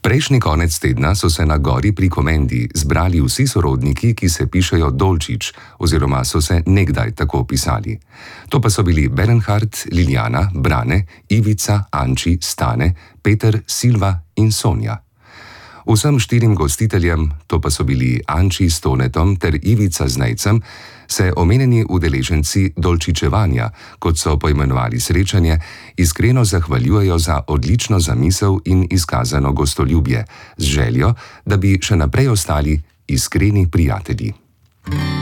Prejšnji konec tedna so se na gori pri Komendi zbrali vsi sorodniki, ki se pišejo Dolčič, oziroma so se nekdaj tako pisali. To pa so bili Bernhard, Liljana, Brane, Ivica, Anči, Stane, Peter, Silva in Sonja. Vsem 4 gostiteljem, to pa so bili Anči s Tonetom ter Ivica z Nejcem, se omenjeni udeleženci Dolčičevanja, kot so poimenovali srečanje, iskreno zahvaljujejo za odlično zamisel in izkazano gostoljubje, z željo, da bi še naprej ostali iskreni prijatelji.